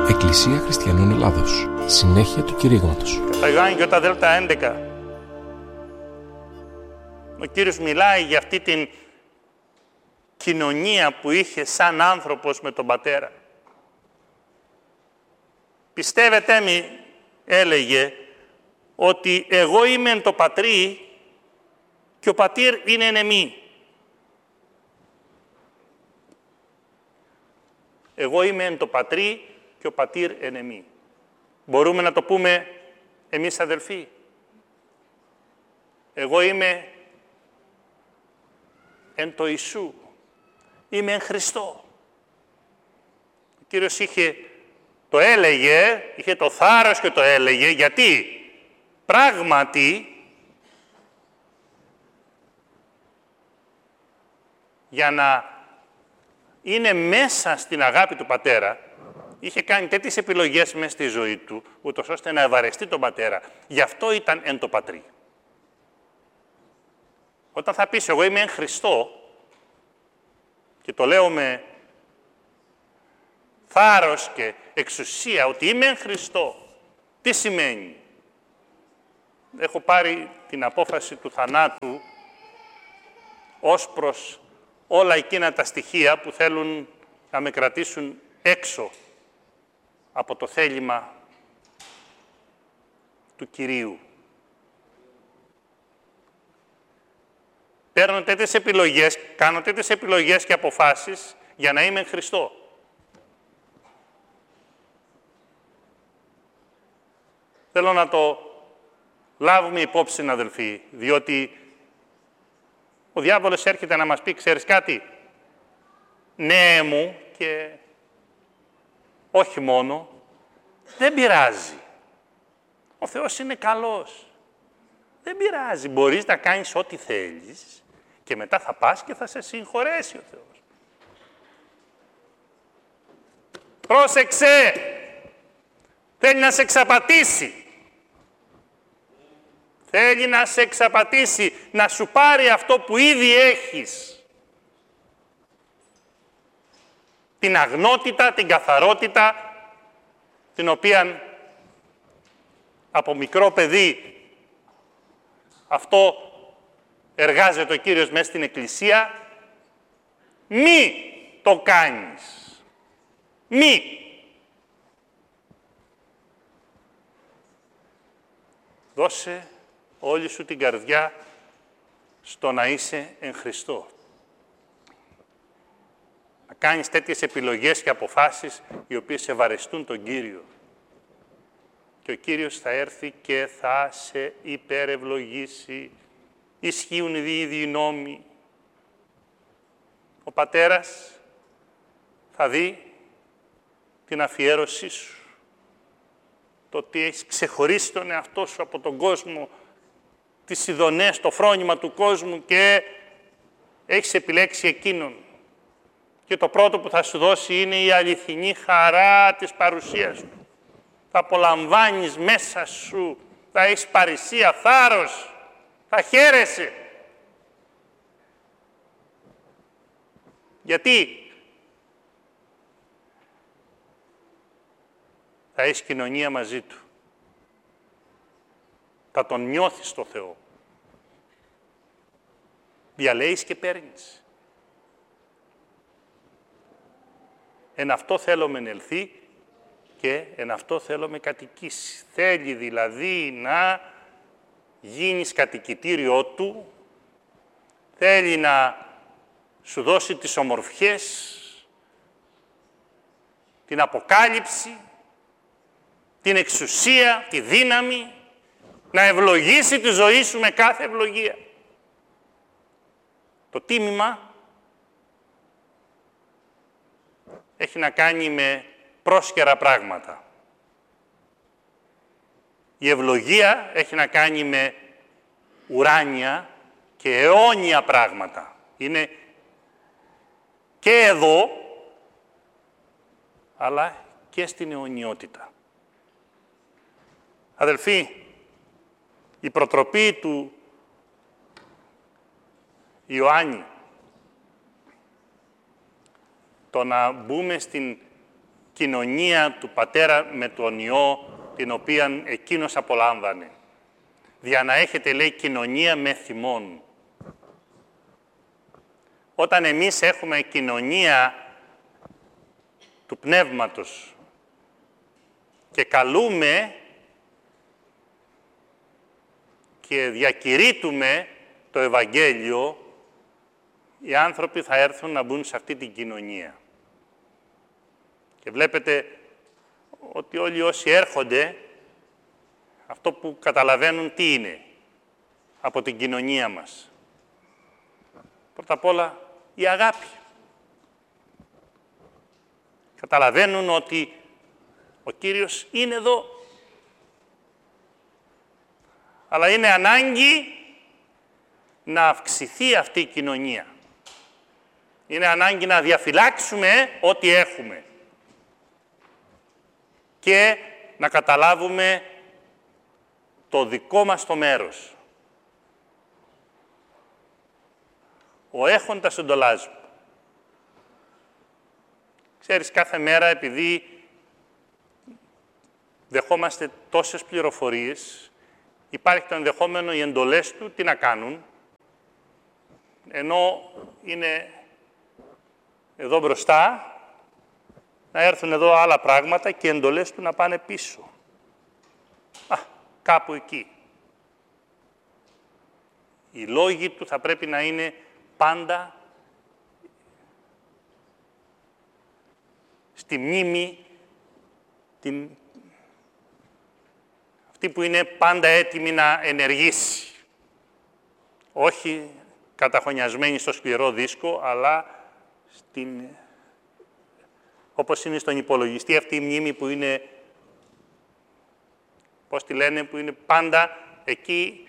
Εκκλησία Χριστιανών Ελλάδος. Συνέχεια του κηρύγματος. Στα Ιωάννη και τα Δέλτα 11, ο Κύριος μιλάει για αυτή την κοινωνία που είχε σαν άνθρωπος με τον Πατέρα. Πιστεύετε μη, έλεγε, ότι εγώ είμαι εν το Πατρί και ο Πατήρ είναι εν εμεί. Εγώ είμαι εν το Πατρί και ο Πατήρ εν εμεί. Μπορούμε να το πούμε εμείς αδελφοί. Εγώ είμαι εν το Ιησού. Είμαι εν Χριστώ. Ο Κύριος είχε το θάρρος και το έλεγε, γιατί πράγματι για να είναι μέσα στην αγάπη του Πατέρα, είχε κάνει τέτοιες επιλογές μέσα στη ζωή του, ούτως ώστε να ευαρεστεί τον Πατέρα. Γι' αυτό ήταν εν το Πατρί. Όταν θα πεις εγώ είμαι εν Χριστώ, και το λέω με θάρρος και εξουσία ότι είμαι εν Χριστώ, τι σημαίνει? Έχω πάρει την απόφαση του θανάτου ως προς όλα εκείνα τα στοιχεία που θέλουν να με κρατήσουν έξω από το θέλημα του Κυρίου. Παίρνω τέτοιες επιλογές, κάνω τέτοιες επιλογές και αποφάσεις για να είμαι εν Χριστώ. Θέλω να το λάβουμε υπόψη, αδελφοί, διότι ο διάβολος έρχεται να μας πει, ξέρεις κάτι, ναι μου και όχι μόνο, δεν πειράζει. Ο Θεός είναι καλός. Δεν πειράζει, μπορείς να κάνεις ό,τι θέλεις και μετά θα πας και θα σε συγχωρέσει ο Θεός. Πρόσεξε! Θέλει να σε εξαπατήσει. Θέλει να σε εξαπατήσει, να σου πάρει αυτό που ήδη έχεις. Την αγνότητα, την καθαρότητα, την οποία από μικρό παιδί αυτό εργάζεται ο Κύριος μέσα στην Εκκλησία. Μη το κάνεις. Μη. Δώσε όλη σου την καρδιά στο να είσαι εν Χριστώ. Να κάνεις τέτοιες επιλογές και αποφάσεις οι οποίες ευαρεστούν τον Κύριο. Και ο Κύριος θα έρθει και θα σε υπερευλογήσει. Ισχύουν οι ίδιοι νόμοι. Ο Πατέρας θα δει την αφιέρωσή σου. Το ότι έχεις ξεχωρίσει τον εαυτό σου από τον κόσμο, τις ειδονές, το φρόνημα του κόσμου και έχεις επιλέξει εκείνον. Και το πρώτο που θα σου δώσει είναι η αληθινή χαρά της παρουσίας του. Θα απολαμβάνεις μέσα σου, θα έχεις παρησία, θάρρος, θα χαίρεσαι. Γιατί θα έχεις κοινωνία μαζί του. Θα τον νιώθεις το Θεό. Διαλέγεις και παίρνεις. Εν αυτό θέλω με ελθεί και εν αυτό θέλω με κατοικήσει. Θέλει δηλαδή να γίνεις κατοικητήριό του, θέλει να σου δώσει τις ομορφιές, την αποκάλυψη, την εξουσία, τη δύναμη, να ευλογήσει τη ζωή σου με κάθε ευλογία. Το τίμημα έχει να κάνει με πρόσκαιρα πράγματα. Η ευλογία έχει να κάνει με ουράνια και αιώνια πράγματα. Είναι και εδώ, αλλά και στην αιωνιότητα. Αδελφοί, η προτροπή του Ιωάννη, το να μπούμε στην κοινωνία του Πατέρα με τον Υιό, την οποία εκείνος απολάμβανε. Δια να έχετε, λέει, κοινωνία με θυμόν. Όταν εμείς έχουμε κοινωνία του Πνεύματος και καλούμε και διακηρύττουμε το Ευαγγέλιο, οι άνθρωποι θα έρθουν να μπουν σε αυτή την κοινωνία. Και βλέπετε ότι όλοι όσοι έρχονται, αυτό που καταλαβαίνουν τι είναι από την κοινωνία μας. Πρώτα απ' όλα, η αγάπη. Καταλαβαίνουν ότι ο Κύριος είναι εδώ. Αλλά είναι ανάγκη να αυξηθεί αυτή η κοινωνία. Είναι ανάγκη να διαφυλάξουμε ό,τι έχουμε. Και να καταλάβουμε το δικό μας το μέρος. Ο έχοντας εντολάζουν. Ξέρεις, κάθε μέρα, επειδή δεχόμαστε τόσες πληροφορίες, υπάρχει το ενδεχόμενο οι εντολές του τι να κάνουν, ενώ είναι εδώ μπροστά, να έρθουν εδώ άλλα πράγματα και οι εντολές του να πάνε πίσω. Κάπου εκεί. Οι λόγοι του θα πρέπει να είναι πάντα στη μνήμη, αυτή που είναι πάντα έτοιμη να ενεργήσει. Όχι καταχωνιασμένη στο σκληρό δίσκο, αλλά όπως είναι στον υπολογιστή, αυτή η μνήμη που είναι, πώς τη λένε, που είναι πάντα εκεί.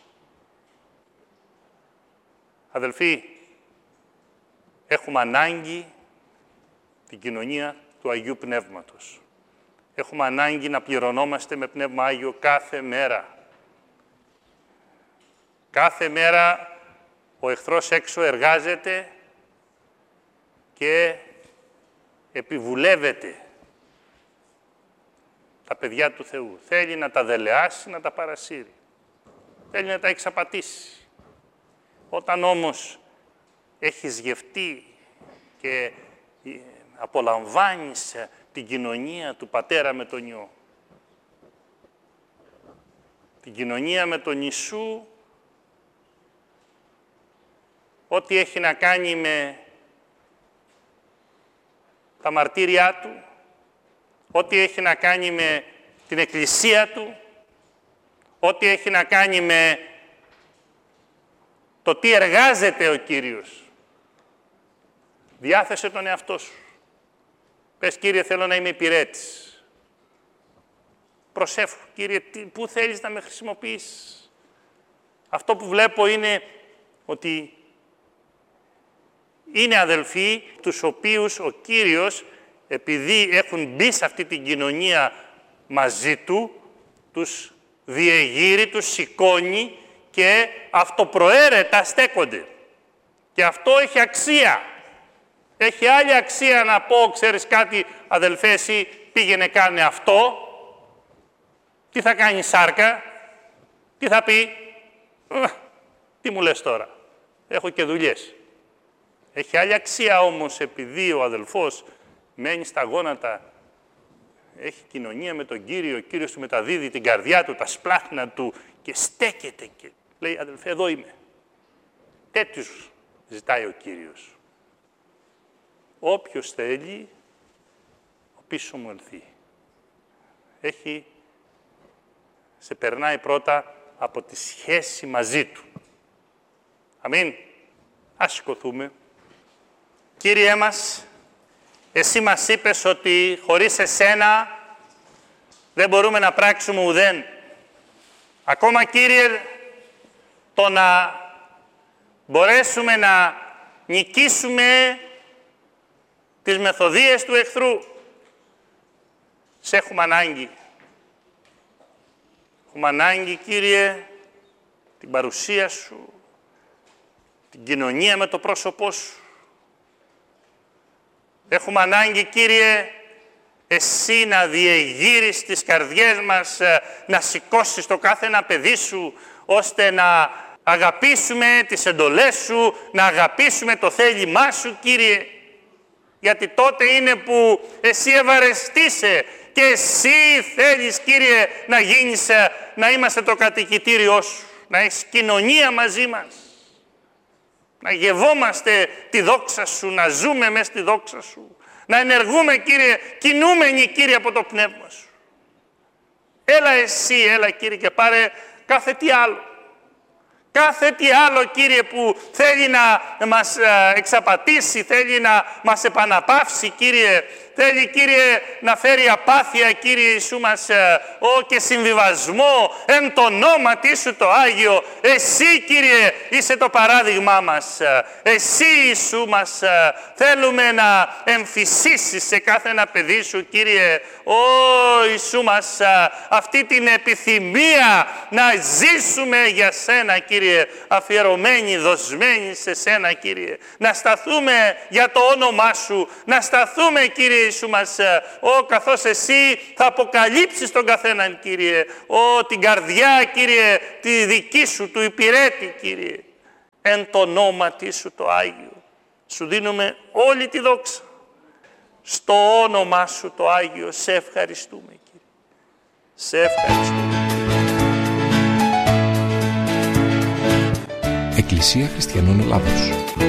Αδελφοί, έχουμε ανάγκη την κοινωνία του Αγίου Πνεύματος. Έχουμε ανάγκη να πληρωνόμαστε με Πνεύμα Άγιο κάθε μέρα. Κάθε μέρα ο εχθρός έξω εργάζεται και επιβουλεύεται τα παιδιά του Θεού. Θέλει να τα δελεάσει, να τα παρασύρει. Θέλει να τα εξαπατήσει. Όταν όμως έχεις γευτεί και απολαμβάνεις την κοινωνία του Πατέρα με τον Υιό, την κοινωνία με τον Ιησού, ό,τι έχει να κάνει με τα μαρτύρια Του, ό,τι έχει να κάνει με την Εκκλησία Του, ό,τι έχει να κάνει με το τι εργάζεται ο Κύριος. Διάθεσε τον εαυτό σου. Πες, Κύριε, θέλω να είμαι υπηρέτης. Προσεύχου, Κύριε, πού θέλεις να με χρησιμοποιήσεις. Αυτό που βλέπω είναι ότι είναι αδελφοί τους οποίους ο Κύριος, επειδή έχουν μπει σε αυτή την κοινωνία μαζί Του, τους διεγείρει, τους σηκώνει και αυτοπροαίρετα στέκονται. Και αυτό έχει αξία. Έχει άλλη αξία να πω, ξέρεις κάτι, αδελφέ, εσύ πήγαινε κάνε αυτό. Τι θα κάνει σάρκα, τι θα πει. Τι μου λες τώρα, έχω και δουλειές. Έχει άλλη αξία όμως, επειδή ο αδελφός μένει στα γόνατα, έχει κοινωνία με τον Κύριο, ο Κύριος του μεταδίδει την καρδιά του, τα σπλάχνα του και στέκεται και λέει, αδελφέ, εδώ είμαι. Τέτοιους ζητάει ο Κύριος. Όποιος θέλει, ο πίσω μου ελθεί. Σε περνάει πρώτα από τη σχέση μαζί Του. Αμήν. Ας σηκωθούμε. Κύριέ μας, Εσύ μας είπες ότι χωρίς Εσένα δεν μπορούμε να πράξουμε ουδέν. Ακόμα, Κύριε, το να μπορέσουμε να νικήσουμε τις μεθοδίες του εχθρού, Σε έχουμε ανάγκη. Έχουμε ανάγκη, Κύριε, την παρουσία Σου, την κοινωνία με το πρόσωπό Σου. Έχουμε ανάγκη, Κύριε, Εσύ να διεγείρεις τις καρδιές μας, να σηκώσεις το κάθε ένα παιδί σου, ώστε να αγαπήσουμε τις εντολές σου, να αγαπήσουμε το θέλημά σου, Κύριε. Γιατί τότε είναι που εσύ ευαρεστείσαι και εσύ θέλεις, Κύριε, να γίνεις, να είμαστε το κατοικητήριό σου, να έχεις κοινωνία μαζί μας, να γευόμαστε τη δόξα σου, να ζούμε μέσα στη δόξα σου, να ενεργούμε, Κύριε, κινούμενοι, Κύριε, από το πνεύμα σου. Έλα εσύ, έλα, Κύριε, και πάρε κάθε τι άλλο. Κάθε τι άλλο, Κύριε, που θέλει να μας εξαπατήσει, θέλει να μας επαναπαύσει, Κύριε. Θέλει, Κύριε, να φέρει απάθεια, Κύριε Ιησού μας, και συμβιβασμό εν το ονόματι σου το Άγιο. Εσύ, Κύριε, είσαι το παράδειγμά μας. Εσύ, Ιησού μας, θέλουμε να εμφυσίσεις σε κάθε ένα παιδί σου, Κύριε. Ιησού μας, αυτή την επιθυμία να ζήσουμε για σένα, Κύριε, αφιερωμένοι, δοσμένοι σε σένα, Κύριε. Να σταθούμε για το όνομά σου, να σταθούμε, Κύριε Ιησού μας, καθώς εσύ θα αποκαλύψεις τον καθέναν, Κύριε, την καρδιά, Κύριε, τη δική σου, του υπηρέτη, Κύριε. Εν το ονόματι σου το Άγιο, σου δίνουμε όλη τη δόξα. Στο όνομά σου το Άγιο, σε ευχαριστούμε, Κύριε. Σε ευχαριστούμε. Εκκλησία Χριστιανών Ελλάδος.